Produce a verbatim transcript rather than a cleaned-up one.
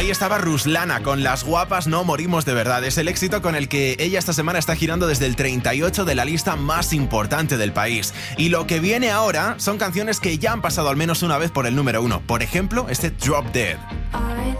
Ahí estaba Ruslana con Las guapas no morimos de verdad. Es el éxito con el que ella esta semana está girando desde el treinta y ocho de la lista más importante del país. Y lo que viene ahora son canciones que ya han pasado al menos una vez por el número uno. Por ejemplo, este Drop Dead.